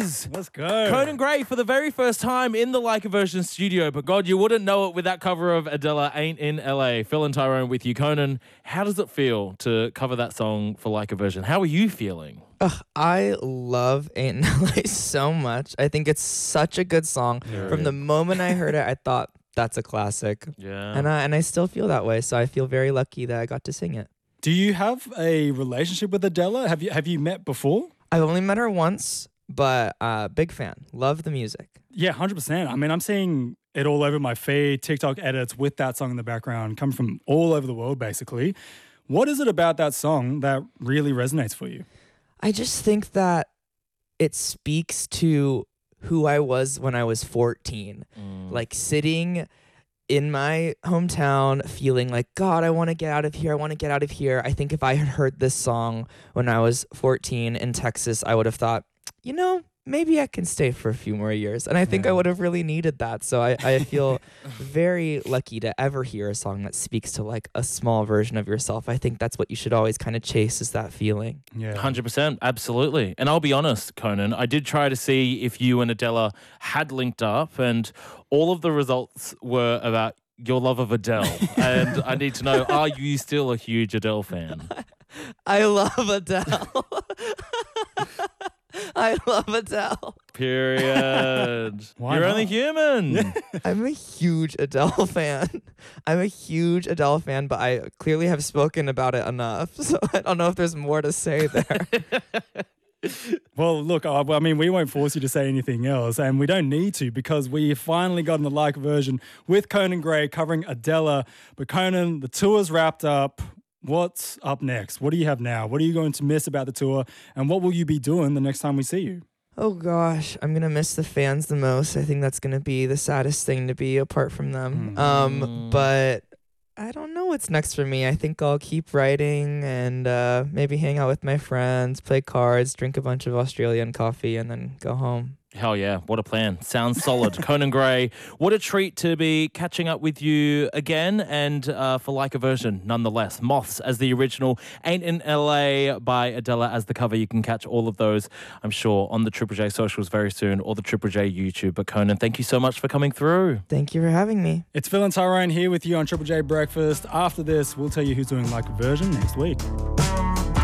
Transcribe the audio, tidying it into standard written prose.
is Let's go. Conan Gray for the very first time in the Like a Version studio. But God, you wouldn't know it with that cover of Adele, Ain't in LA. Phil and Tyrone with you. Conan, how does it feel to cover that song for Like a Version? How are you feeling? I love Ain't in LA so much. I think it's such a good song. From the moment I heard it, I thought that's a classic. Yeah. And I still feel that way. So I feel very lucky that I got to sing it. Do you have a relationship with Adele? Have you met before? I've only met her once, but big fan. Love the music. Yeah, 100%. I mean, I'm seeing it all over my feed, TikTok edits with that song in the background, come from all over the world, basically. What is it about that song that really resonates for you? I just think that it speaks to who I was when I was 14. Like sitting in my hometown feeling like, God, I want to get out of here. I want to get out of here. I think if I had heard this song when I was 14 in Texas, I would have thought, you know, maybe I can stay for a few more years. And I think I would have really needed that. So I feel very lucky to ever hear a song that speaks to like a small version of yourself. I think that's what you should always kind of chase, is that feeling. Yeah. 100%, absolutely. And I'll be honest, Conan, I did try to see if you and Adele had linked up, and all of the results were about your love of Adele. And I need to know, are you still a huge Adele fan? I love Adele. I love Adele. Period. Why You're not? only human. I'm a huge Adele fan. I'm a huge Adele fan, but I clearly have spoken about it enough. So I don't know if there's more to say there. Well, look, I mean, we won't force you to say anything else, and we don't need to, because we finally got in the Like version with Conan Gray covering Adele. But Conan, the tour's wrapped up. What's up next? What do you have now? What are you going to miss about the tour? And what will you be doing the next time we see you? Oh gosh, I'm gonna miss the fans the most. I think that's gonna be the saddest thing to be apart from them. But I don't know what's next for me. I think I'll keep writing and maybe hang out with my friends, play cards, drink a bunch of Australian coffee, and then go home. Hell yeah, what a plan. Sounds solid. Conan Gray, what a treat to be catching up with you again, and for Like a Version nonetheless. Moths as the original, Ain't in LA by Adele as the cover. You can catch all of those, I'm sure, on the Triple J socials very soon, or the Triple J YouTube. But Conan, thank you so much for coming through. Thank you for having me. It's Phil and Tyrone here with you on Triple J Breakfast. After this, we'll tell you who's doing Like a Version next week.